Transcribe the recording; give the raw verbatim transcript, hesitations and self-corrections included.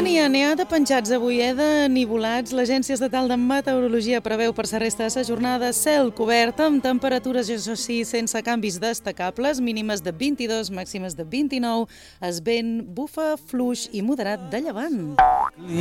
que n'hi ha, n'hi ha de penjats avui, eh, de nivolats. L'Agència Estatal de Meteorologia preveu per la resta de la jornada cel cobert amb temperatures, això sí, sense canvis destacables, mínimes de vint-i-dos, màximes de vint-i-nou. El vent bufa fluix i moderat de llevant.